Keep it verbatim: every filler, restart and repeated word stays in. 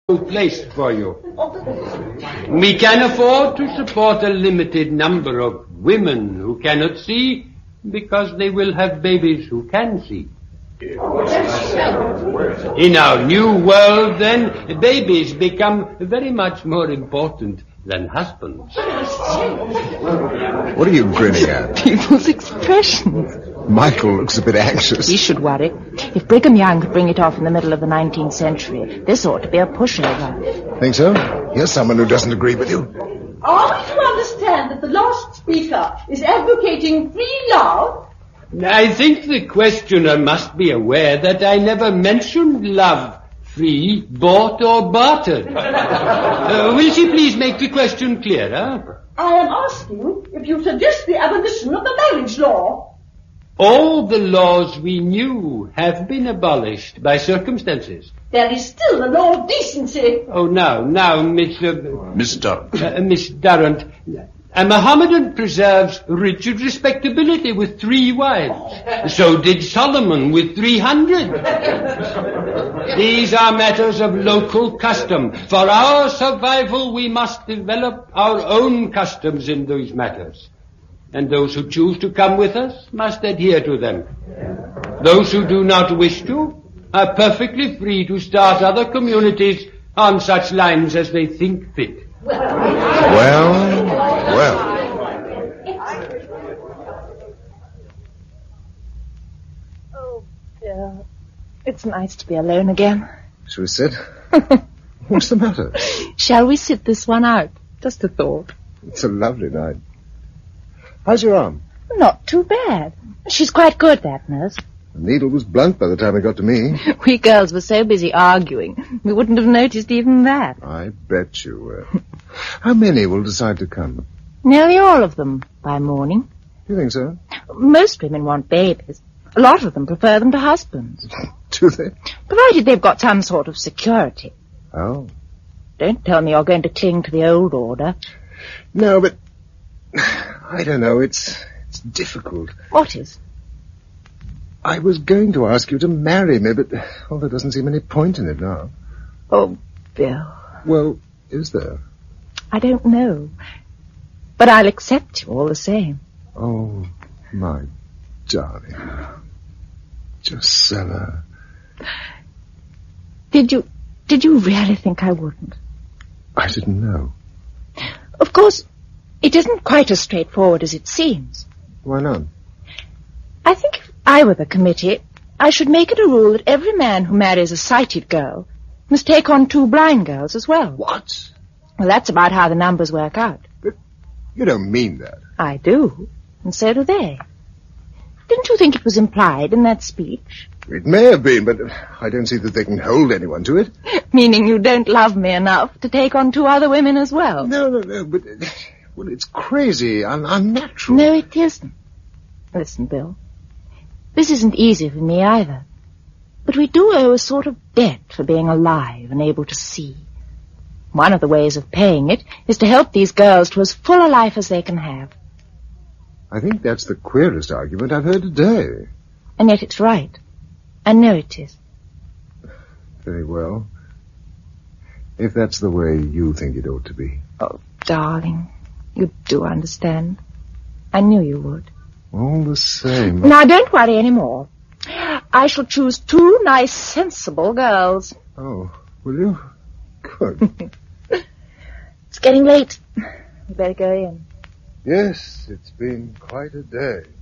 place for you. We can afford to support a limited number of women who cannot see because they will have babies who can see. In our new world, then, babies become very much more important than husbands. What are you grinning at? People's expressions. Michael looks a bit anxious. He should worry. If Brigham Young could bring it off in the middle of the nineteenth century, this ought to be a pushover. Think so? Here's someone who doesn't agree with you. Are we to understand that the last speaker is advocating free love? I think the questioner must be aware that I never mentioned love, free, bought or bartered. Uh, will she please make the question clearer? I am asking if you suggest the abolition of the marriage law. All the laws we knew have been abolished by circumstances. There is still the law of decency. Oh, now, now, Miss... Uh, Miss Durrant. Uh, Miss Durrant, a Mohammedan preserves rigid respectability with three wives. So did Solomon with three hundred. These are matters of local custom. For our survival, we must develop our own customs in these matters. And those who choose to come with us must adhere to them. Those who do not wish to are perfectly free to start other communities on such lines as they think fit. Well, well. Oh, dear. It's nice to be alone again. Shall we sit? What's the matter? Shall we sit this one out? Just a thought. It's a lovely night. How's your arm? Not too bad. She's quite good, that nurse. The needle was blunt by the time it got to me. We girls were so busy arguing, we wouldn't have noticed even that. I bet you were. How many will decide to come? Nearly all of them, by morning. You think so? Most women want babies. A lot of them prefer them to husbands. Do they? Provided they've got some sort of security. Oh. Don't tell me you're going to cling to the old order. No, but... I don't know, it's it's difficult. What is? I was going to ask you to marry me, but well, there doesn't seem any point in it now. Oh, Bill. Well, is there? I don't know. But I'll accept you all the same. Oh, my darling. Josella. Did you, did you really think I wouldn't? I didn't know. Of course, it isn't quite as straightforward as it seems. Why not? I think if I were the committee, I should make it a rule that every man who marries a sighted girl must take on two blind girls as well. What? Well, that's about how the numbers work out. But you don't mean that. I do, and so do they. Didn't you think it was implied in that speech? It may have been, but I don't see that they can hold anyone to it. Meaning you don't love me enough to take on two other women as well? No, no, no, but... Well, it's crazy, un- unnatural. No, it isn't. Listen, Bill. This isn't easy for me either. But we do owe a sort of debt for being alive and able to see. One of the ways of paying it is to help these girls to as full a life as they can have. I think that's the queerest argument I've heard today. And yet it's right. I know it is. Very well. If that's the way you think it ought to be. Oh, darling, you do understand. I knew you would. All the same. Now, don't worry any more. I shall choose two nice, sensible girls. Oh, will you? Good. It's getting late. We better go in. Yes, it's been quite a day.